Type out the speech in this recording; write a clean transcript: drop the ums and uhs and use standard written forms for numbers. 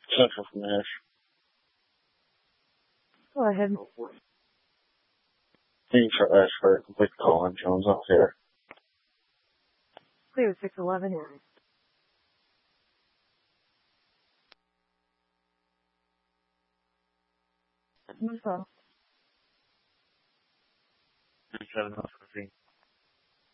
Central from Nash. Go ahead. Thanks for ask for a complete call on Jones off here. Clear 611. What's up? 37